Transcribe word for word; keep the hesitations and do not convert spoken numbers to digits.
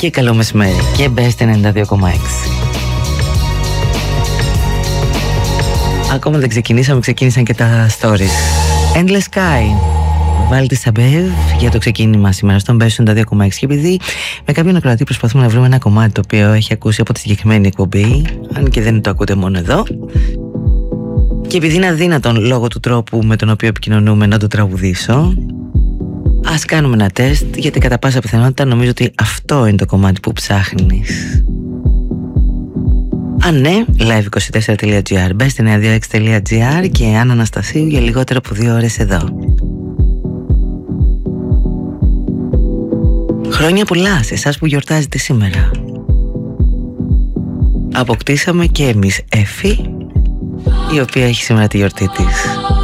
Και καλό μεσημέρι. Και Best ενενήντα δύο κόμμα έξι. Ακόμα δεν ξεκινήσαμε, ξεκίνησαν και τα stories. Endless Sky. Βάλτε Σαμπεύ για το ξεκίνημα σήμερα στον Best ενενήντα δύο κόμμα έξι. Και επειδή με κάποιον ακροατή προσπαθούμε να βρούμε ένα κομμάτι το οποίο έχει ακούσει από τη συγκεκριμένη εκπομπή, αν και δεν το ακούτε μόνο εδώ, και επειδή είναι αδύνατον λόγω του τρόπου με τον οποίο επικοινωνούμε να το τραγουδήσω, ας κάνουμε ένα τεστ, γιατί κατά πάσα πιθανότητα νομίζω ότι αυτό είναι το κομμάτι που ψάχνεις. Αν ναι, live είκοσι τέσσερα τελεία τζι άρ, best εννιακόσια δύο έξι τελεία τζι άρ και Άννα Αναστασίου για λιγότερο από δύο ώρες εδώ. Χρόνια πολλά σε εσάς που γιορτάζετε σήμερα. Αποκτήσαμε και εμείς Εφη, η οποία έχει σήμερα τη γιορτή της.